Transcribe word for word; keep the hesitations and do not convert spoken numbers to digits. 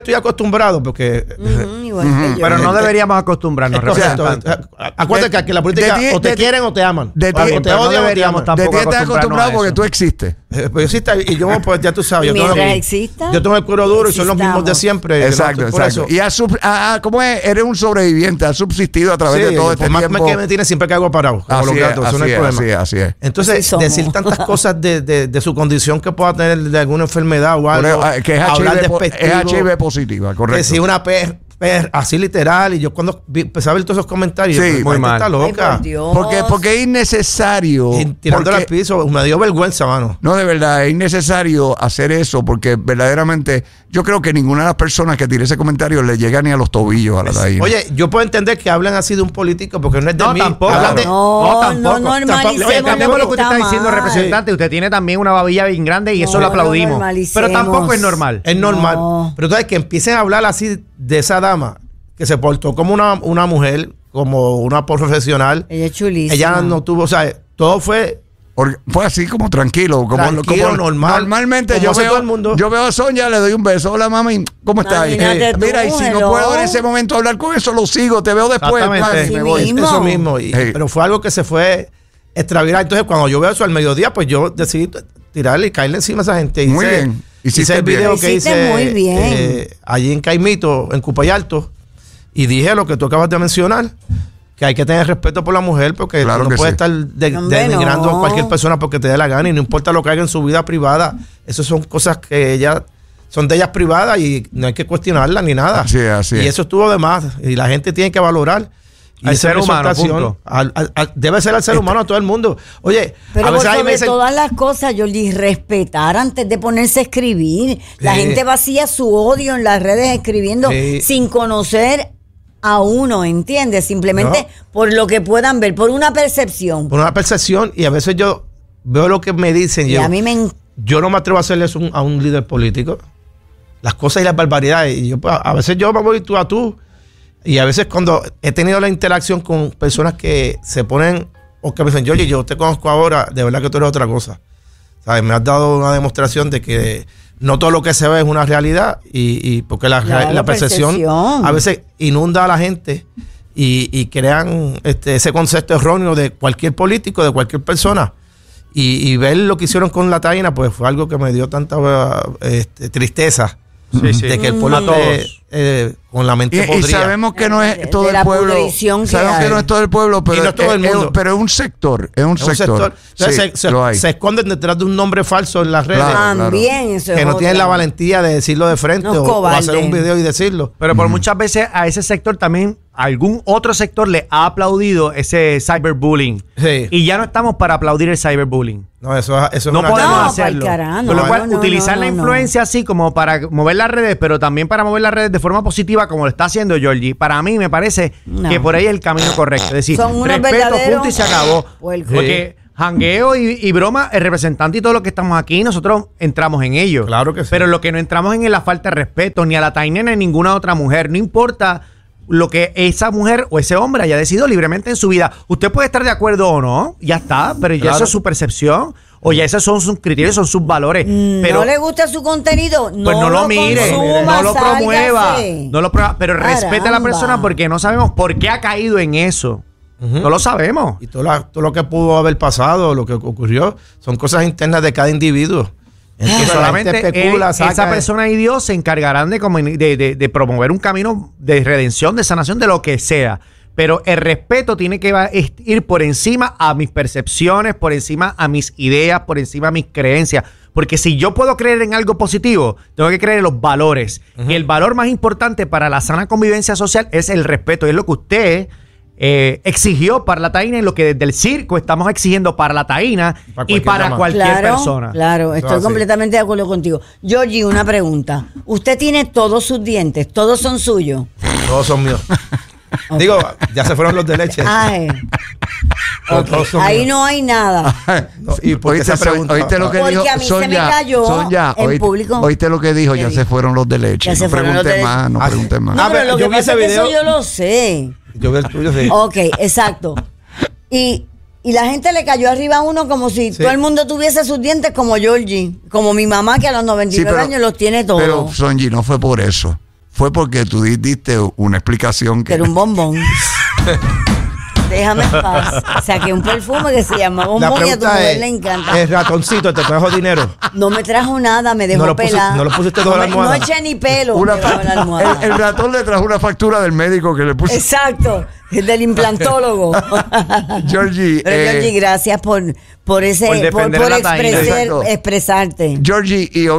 estoy acostumbrado porque... Uh-huh, igual uh-huh. que yo. Pero no deberíamos acostumbrarnos. Acuérdate que, que la política de, de, o te de, quieren o te aman. De, de, o te odian no o te aman. De ti estás acostumbrado porque tú existes. Eh, pues yo existo y yo, pues ya tú sabes. Y yo, mientras tengo, exista, yo tengo el cuero duro y son los mismos de siempre. Exacto, no, por exacto. Eso. Y has sub, ah, ¿cómo es? Eres un sobreviviente, has subsistido a través sí, de todo este más tiempo. que me tiene siempre que hago parado. Como los gatos, eso no es problema. Así es, así es. Entonces, decir tantas cosas de, de, de su condición que pueda tener de alguna enfermedad o algo. Que es H I V positiva, correcto. Que si una P así literal, y yo cuando vi, empecé a ver todos esos comentarios, sí, yo, muy mal. Está loca. Ay, por porque, porque es innecesario. Y tirándole al piso, me dio vergüenza, mano. No, de verdad, es innecesario hacer eso, porque verdaderamente yo creo que ninguna de las personas que tire ese comentario le llega ni a los tobillos a la taína. Oye, yo puedo entender que hablan así de un político, porque no es de no, mí. Tampoco. Hablan de, no, no, tampoco. No, normalicemos. Oye, cambiamos lo que usted está diciendo, representante. Usted tiene también una babilla bien grande y no, eso lo aplaudimos. No pero tampoco es normal. Es normal. No. Pero entonces que empiecen a hablar así de esa dama, que se portó como una, una mujer, como una profesional. Ella es chulísima. Ella no tuvo, o sea, todo fue... Fue así como tranquilo, como, tranquilo, como normal. Normalmente yo veo, todo el mundo. yo veo a Sonia, le doy un beso. Hola, mami, ¿cómo estás? Eh, mira, y si no puedo en ese momento hablar con eso, lo sigo, te veo después. Mami, me voy. Mismo. Eso mismo. Y, hey. Pero fue algo que se fue extravirar. Entonces, cuando yo veo eso al mediodía, pues yo decidí tirarle y caerle encima a esa gente. Muy hice, bien. Hice el video que hice muy bien. Eh, allí en Caimito, en Cupayalto, y dije lo que tú acabas de mencionar, que hay que tener respeto por la mujer, porque claro tú no puedes sí. estar de, Hombre, denigrando no. a cualquier persona porque te dé la gana, y no importa lo que haga en su vida privada. Esas son cosas que ella son de ellas privadas y no hay que cuestionarlas ni nada. Así es, así y es. eso estuvo de más, y la gente tiene que valorar. Y al ser humano, punto. Al, al, al, debe ser al ser humano, a todo el mundo. Oye, pero a veces por ahí sobre me dicen, todas las cosas, yo les respetar antes de ponerse a escribir. La sí. gente vacía su odio en las redes escribiendo sí. sin conocer a uno, ¿entiendes? Simplemente no. por lo que puedan ver, por una percepción. Por una percepción, y a veces yo veo lo que me dicen. Y yo, a mí me... yo no me atrevo a hacerle eso a un líder político. Las cosas y las barbaridades. Y yo, a veces yo me voy tú a tú. Y a veces cuando he tenido la interacción con personas que se ponen, o que me dicen, oye, yo te conozco ahora, de verdad que tú eres otra cosa. ¿Sabes? Me has dado una demostración de que no todo lo que se ve es una realidad, y, y porque la, claro, la percepción, percepción a veces inunda a la gente y, y crean este, ese concepto erróneo de cualquier político, de cualquier persona. Y, y ver lo que hicieron con la taína, pues fue algo que me dio tanta este, tristeza. Sí, sí. De que el pueblo mm. esté, eh, con la mente y, podrida. Y sabemos que no es todo de el pueblo. Que sabemos hay. que no es todo el pueblo, pero, no es, todo el mundo. Es, pero es un sector. Es un es sector. Un sector. Entonces, sí, se, se, se esconden detrás de un nombre falso en las redes. Claro, También claro. eso que es no otra. tienen la valentía de decirlo de frente no, o, o hacer un video y decirlo. Pero por mm. muchas veces a ese sector también algún otro sector le ha aplaudido ese cyberbullying. Sí. Y ya no estamos para aplaudir el cyberbullying. No, eso, eso no es una podemos no, hacerlo. Cará, no, Con lo cual, no, no, utilizar no, la no, influencia así como para mover las redes, pero también para mover las redes de forma positiva, como lo está haciendo Georgie. Para mí me parece no. que por ahí es el camino correcto. Es decir, son respeto, punto y se acabó. Puerco. Porque jangueo y, y broma, el representante y todo lo que estamos aquí, nosotros entramos en ello. Claro que sí. Pero lo que no entramos en es la falta de respeto, ni a la taína ni a ninguna otra mujer. No importa lo que esa mujer o ese hombre haya decidido libremente en su vida. Usted puede estar de acuerdo o no, ya está, pero ya claro. eso es su percepción. O ya esos son sus criterios, son sus valores. Mm, pero, no le gusta su contenido, no, pues no lo, lo mire, consuma, no lo promueva, sálgase. no lo promueva, pero Caramba. respete a la persona porque no sabemos por qué ha caído en eso. Uh-huh. No lo sabemos. Y todo, la, todo lo que pudo haber pasado, lo que ocurrió, son cosas internas de cada individuo. Es que solamente especula, él, esa persona y Dios se encargarán de, de, de, de promover un camino de redención, de sanación, de lo que sea. Pero el respeto tiene que ir por encima a mis percepciones, por encima a mis ideas, por encima a mis creencias. Porque si yo puedo creer en algo positivo, tengo que creer en los valores. Uh-huh. Y el valor más importante para la sana convivencia social es el respeto. Y es lo que usted eh, exigió para la taína y lo que desde el circo estamos exigiendo para la taína para y para llamada. cualquier claro, persona. Claro, estoy no, completamente sí. de acuerdo contigo. Georgie, una pregunta. ¿Usted tiene todos sus dientes? ¿Todos son suyos? Todos son míos. Okay. Digo, ya se fueron los de leche. Ay. Okay. Ahí no hay nada. No, ¿y por qué se pregunta? ¿Oíste lo que Porque dijo? a mí Sonia, se me cayó Sonia, en oíste, público. ¿Oíste lo que dijo? Ya se fueron los de leche. Ya no se fueron pregunte los de más, no ah, pregunte más. No, pero lo yo que pasa es que eso yo lo sé. Yo vi el tuyo, sí. Ok, exacto. Y, y la gente le cayó arriba a uno como si sí. todo el mundo tuviese sus dientes como Georgie. Como mi mamá que a los noventa y nueve sí, pero, años los tiene todos. Pero, Sonji, no fue por eso. fue porque tú diste una explicación que... Era un bombón. Déjame en paz. Saqué un perfume que se llama bombón y a tu mujer le encanta. El ratoncito te trajo dinero. No me trajo nada, me dejó no pelada. No lo pusiste todo en la almohada. No eché ni pelo. Una fa- la almohada. el, el ratón le trajo una factura del médico que le puso. Exacto, del implantólogo. Georgie. Pero eh, Georgie, gracias por, por ese, por por, defender por la taína. expresar- Exacto. expresarte. Georgie, y